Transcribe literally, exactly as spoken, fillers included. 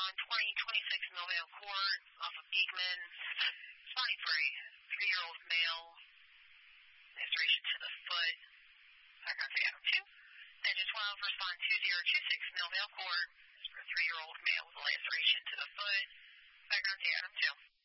respond twenty twenty-six Millvale Court off of Beekman. Responding for a three-year-old male. Laceration to the foot. Background to Adam two. Engine twelve, respond two zero two six Millvale Court. For a three-year-old male with a laceration to the foot. Background to Adam two.